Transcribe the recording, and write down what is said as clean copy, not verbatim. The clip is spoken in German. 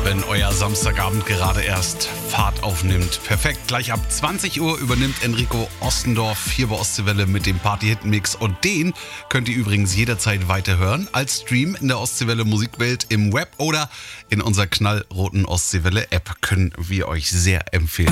wenn euer Samstagabend gerade erst Fahrt aufnimmt. Perfekt, gleich ab 20 Uhr übernimmt Enrico Ostendorf hier bei Ostseewelle mit dem Party-Hit-Mix. Und den könnt ihr übrigens jederzeit weiterhören als Stream in der Ostseewelle Musikwelt im Web oder in unserer knallroten Ostseewelle-App. Können wir euch sehr empfehlen.